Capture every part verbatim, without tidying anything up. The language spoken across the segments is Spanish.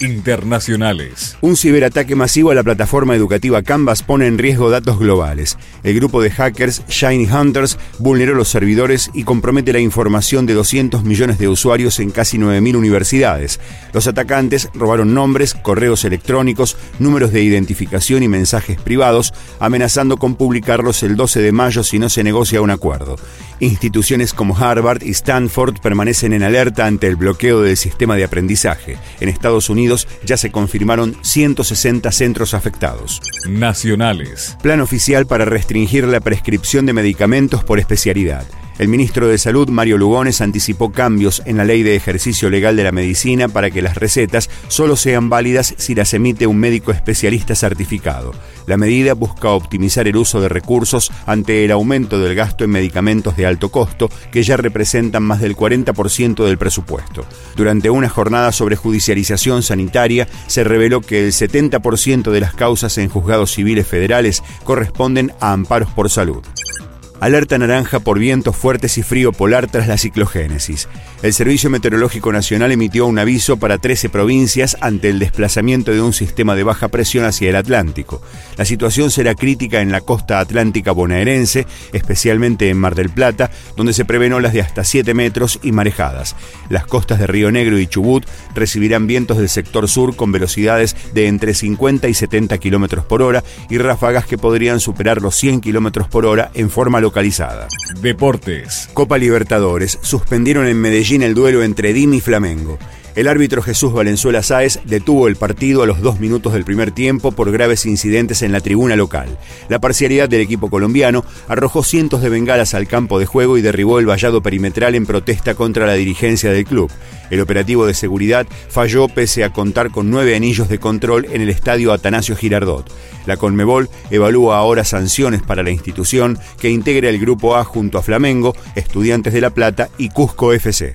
Internacionales. Un ciberataque masivo a la plataforma educativa Canvas pone en riesgo datos globales. El grupo de hackers Shiny Hunters vulneró los servidores y compromete la información de doscientos millones de usuarios en casi nueve mil universidades. Los atacantes robaron nombres, correos electrónicos, números de identificación y mensajes privados, amenazando con publicarlos el doce de mayo si no se negocia un acuerdo. Instituciones como Harvard y Stanford permanecen en alerta ante el bloqueo del sistema de aprendizaje. En Estados Unidos ya se confirmaron ciento sesenta centros afectados. Nacionales. Plan oficial para restringir la prescripción de medicamentos por especialidad. El ministro de Salud, Mario Lugones, anticipó cambios en la Ley de Ejercicio Legal de la Medicina para que las recetas solo sean válidas si las emite un médico especialista certificado. La medida busca optimizar el uso de recursos ante el aumento del gasto en medicamentos de alto costo, que ya representan más del cuarenta por ciento del presupuesto. Durante una jornada sobre judicialización sanitaria, se reveló que el setenta por ciento de las causas en juzgados civiles federales corresponden a amparos por salud. Alerta naranja por vientos fuertes y frío polar tras la ciclogénesis. El Servicio Meteorológico Nacional emitió un aviso para trece provincias ante el desplazamiento de un sistema de baja presión hacia el Atlántico. La situación será crítica en la costa atlántica bonaerense, especialmente en Mar del Plata, donde se prevén olas de hasta siete metros y marejadas. Las costas de Río Negro y Chubut recibirán vientos del sector sur con velocidades de entre cincuenta y setenta kilómetros por hora y ráfagas que podrían superar los cien kilómetros por hora en forma local. Localizada. Deportes. Copa Libertadores. Suspendieron en Medellín el duelo entre D I M y Flamengo. El árbitro Jesús Valenzuela Sáez detuvo el partido a los dos minutos del primer tiempo por graves incidentes en la tribuna local. La parcialidad del equipo colombiano arrojó cientos de bengalas al campo de juego y derribó el vallado perimetral en protesta contra la dirigencia del club. El operativo de seguridad falló pese a contar con nueve anillos de control en el estadio Atanasio Girardot. La Conmebol evalúa ahora sanciones para la institución que integra el Grupo A junto a Flamengo, Estudiantes de La Plata y Cusco F C.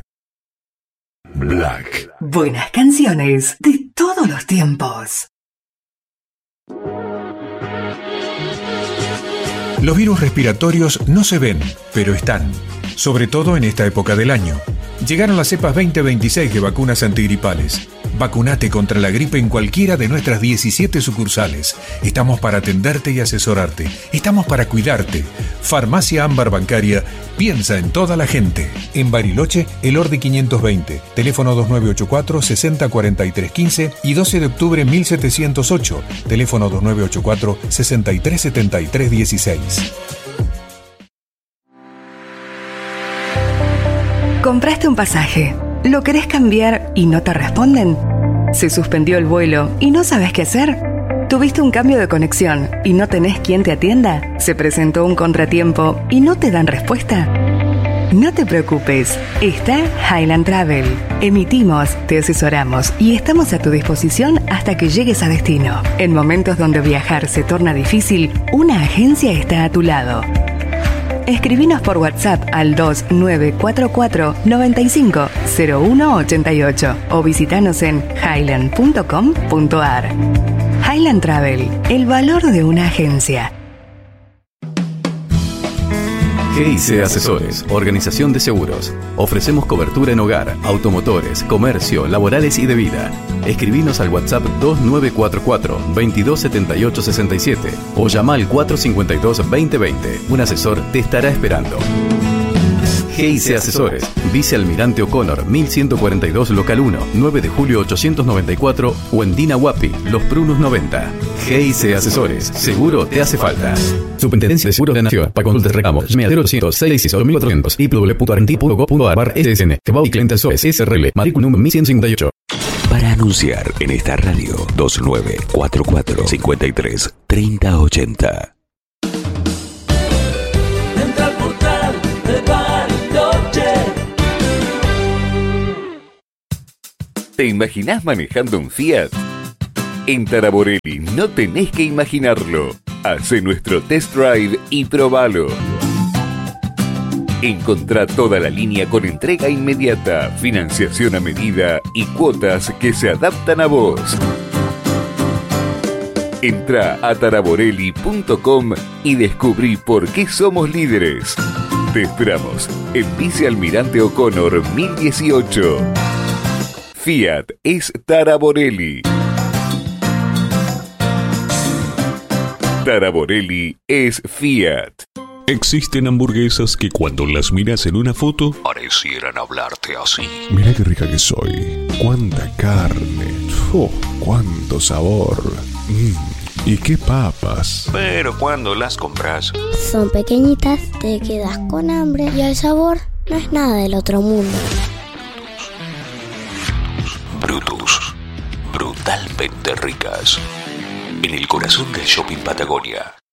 Black. Buenas canciones de todos los tiempos. Los virus respiratorios no se ven, pero están, sobre todo en esta época del año. Llegaron las cepas veinte veintiséis de vacunas antigripales. Vacunate contra la gripe en cualquiera de nuestras diecisiete sucursales. Estamos para atenderte y asesorarte. Estamos para cuidarte. Farmacia Ámbar Bancaria piensa en toda la gente. En Bariloche, El Orde quinientos veinte, teléfono dos nueve ocho cuatro, seis cero cuatro tres uno cinco y doce de octubre mil setecientos ocho, teléfono dos nueve ocho cuatro, seis tres siete tres uno seis. Compraste un pasaje, lo querés cambiar y no te responden. Se suspendió el vuelo y no sabes qué hacer. ¿Tuviste un cambio de conexión y no tenés quien te atienda? ¿Se presentó un contratiempo y no te dan respuesta? No te preocupes, está Highland Travel. Emitimos, te asesoramos y estamos a tu disposición hasta que llegues a destino. En momentos donde viajar se torna difícil, una agencia está a tu lado. Escribinos por WhatsApp al dos nueve cuatro cuatro, nueve cinco, cero uno ocho ocho o visitanos en highland punto com punto a r. Highland Travel, el valor de una agencia. G I C Asesores, organización de seguros. Ofrecemos cobertura en hogar, automotores, comercio, laborales y de vida. Escribinos al WhatsApp dos nueve cuatro cuatro, veintidós setenta y ocho sesenta y siete o llama al cuatro cincuenta y dos, veinte veinte. Un asesor te estará esperando. G I C Asesores, Vicealmirante O'Connor, mil ciento cuarenta y dos, local uno, nueve de julio ochocientos noventa y cuatro o en Dina Huapi, Los Prunos noventa. G I C Asesores, seguro te hace falta. Superintendencia de Seguros de la Nación. Para consultas y reclamos, llame a cero ochocientos, seiscientos sesenta y ocho mil cuatrocientos y w w w punto argentí punto gov punto a r barra S S N. Kebab y Clientes S R L, matrícula número mil ciento cincuenta y ocho. Para anunciar en esta radio, dos nueve cuatro cuatro, cinco tres, tres cero ocho cero. Entra al portal de Bariloche. ¿Te imaginás manejando un Fiat? En Taraborelli no tenés que imaginarlo. Hacé nuestro test drive y probalo. Encontrá toda la línea con entrega inmediata, financiación a medida y cuotas que se adaptan a vos. Entrá a taraborelli punto com y descubrí por qué somos líderes. Te esperamos en Vicealmirante O'Connor mil dieciocho. Fiat es Taraborelli. Taraborelli es Fiat. Existen hamburguesas que cuando las miras en una foto parecieran hablarte así. Mirá qué rica que soy. Cuánta carne. Oh, cuánto sabor. Mm, y qué papas. Pero cuando las compras, son pequeñitas, te quedas con hambre y el sabor no es nada del otro mundo. Brutus. Brutalmente ricas. En el corazón del Shopping Patagonia.